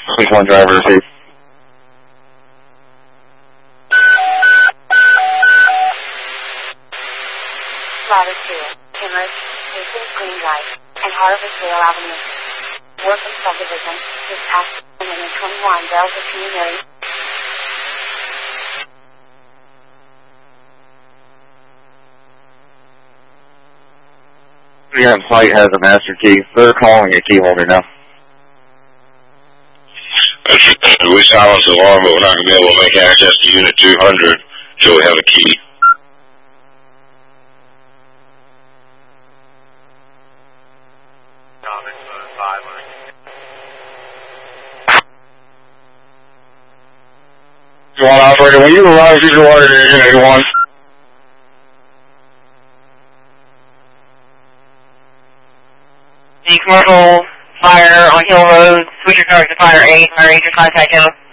Link 1 driver received. Ladder 2, Hemorrhage, Hastings Green Drive, and Harvestvale Avenue. Workham Subdivision, dispatch, and 21 Delta Team Mary. Yeah, flight has a master key. They're calling a key holder now. We silenced the alarm, but we're not going to be able to make access to Unit 200 until we have a key. You want operator, when you arrive, use your water division 81. The commercial fire on Hill Road, switcher target to fire 8, fire 8 to contact him.